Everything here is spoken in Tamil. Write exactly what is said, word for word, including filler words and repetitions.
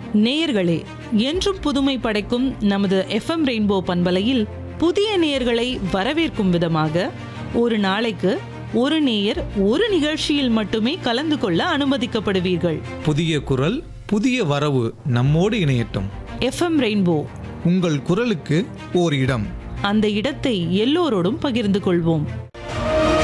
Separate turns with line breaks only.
நேயர்களே, என்றும் புதுமை படைக்கும் நமது எஃப்எம் ரெயின்போ பண்பலையில் புதிய நேயர்களை வரவேற்கும் விதமாக ஒரு நாளைக்கு ஒரு நேயர் ஒரு நிகழ்ச்சியில் மட்டுமே கலந்து கொள்ள அனுமதிக்கப்படுவீர்கள்.
புதிய குரல், புதிய வரவு நம்மோடு இணையட்டும்.
எஃப்எம் ரெயின்போ,
உங்கள் குரலுக்கு ஓர் இடம்.
அந்த இடத்தை எல்லோரோடும் பகிர்ந்து கொள்வோம்.